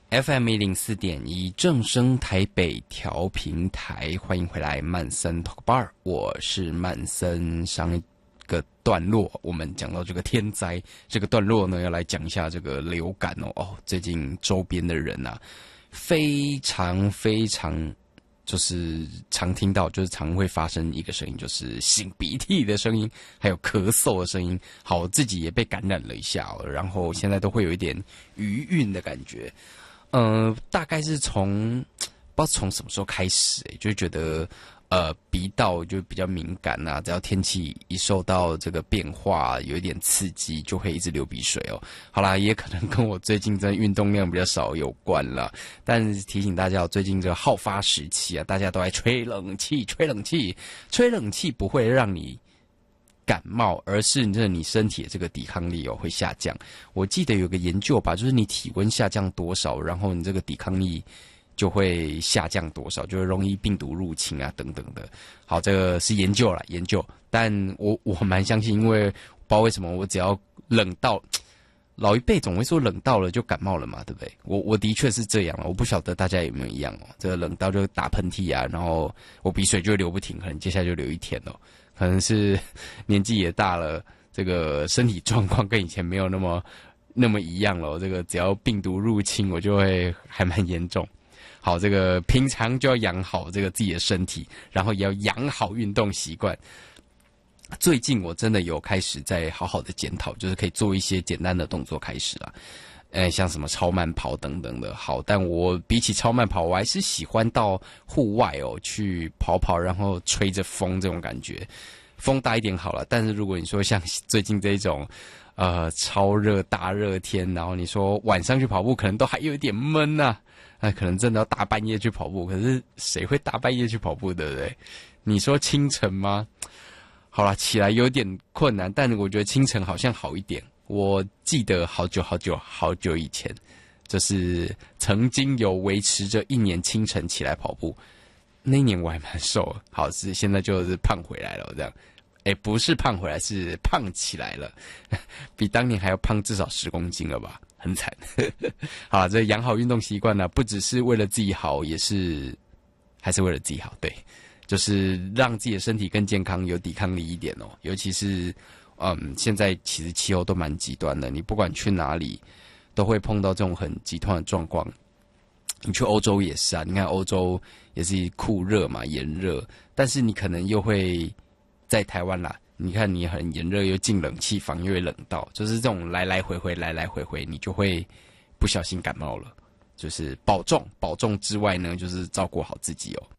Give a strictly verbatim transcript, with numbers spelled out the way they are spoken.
F M 一零四点一正声台北调频台，欢迎回来曼森 Talk Bar， 我是曼森。上一个段落我们讲到这个天灾，这个段落呢要来讲一下这个流感哦。哦，最近周边的人啊，非常非常就是常听到，就是常会发生一个声音，就是擤鼻涕的声音，还有咳嗽的声音。好，我自己也被感染了一下哦，然后现在都会有一点余韵的感觉。呃，大概是从不知道从什么时候开始、欸，就觉得呃鼻道就比较敏感啊，只要天气一受到这个变化，有一点刺激，就会一直流鼻水哦。好啦，也可能跟我最近真的运动量比较少有关啦。但是提醒大家，最近这个好发时期啊，大家都在吹冷气，吹冷气，吹冷气不会让你感冒，而是你这你身体的这个抵抗力哦会下降。我记得有个研究吧，就是你体温下降多少，然后你这个抵抗力就会下降多少，就会容易病毒入侵啊等等的。好，这个是研究啦，研究，但我我蛮相信，因为不知道为什么我只要冷到，老一辈总会说冷到了就感冒了嘛，对不对？我我的确是这样了，我不晓得大家有没有一样哦。这个冷到就打喷嚏啊，然后我鼻水就流不停，可能接下来就流一天哦。可能是年纪也大了，这个身体状况跟以前没有那么那么一样了。这个只要病毒入侵，我就会还蛮严重。好，这个平常就要养好这个自己的身体，然后也要养好运动习惯。最近我真的有开始在好好的检讨，就是可以做一些简单的动作开始啦。呃，像什么超慢跑等等的。好，但我比起超慢跑，我还是喜欢到户外哦去跑跑，然后吹着风这种感觉。风大一点好了，但是如果你说像最近这种呃超热大热天，然后你说晚上去跑步，可能都还有一点闷呐、啊。哎，可能真的要大半夜去跑步，可是谁会大半夜去跑步，对不对？你说清晨吗？好啦，起来有点困难，但我觉得清晨好像好一点。我记得好久好久好久以前，就是曾经有维持着一年清晨起来跑步，那一年我还蛮瘦的，好是现在就是胖回来了这样。哎，不是胖回来，是胖起来了，比当年还要胖至少十公斤了吧，很惨。好，这养好运动习惯呢，不只是为了自己好，也是还是为了自己好，对，就是让自己的身体更健康，有抵抗力一点哦，尤其是。嗯，现在其实气候都蛮极端的，你不管去哪里，都会碰到这种很极端的状况。你去欧洲也是啊，你看欧洲也是酷热嘛，炎热，但是你可能又会在台湾啦，你看你很炎热又进冷气房又会冷到，就是这种来来回回来来回回，你就会不小心感冒了。就是保重，保重之外呢，就是照顾好自己哦。